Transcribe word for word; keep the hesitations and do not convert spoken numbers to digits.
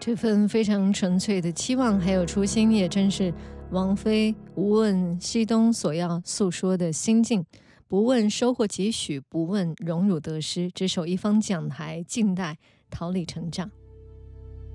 这份非常纯粹的期望还有初心，也正是王菲无问西东所要诉说的心境。不问收获几许，不问荣辱得失，只守一方讲台，静待桃李成长。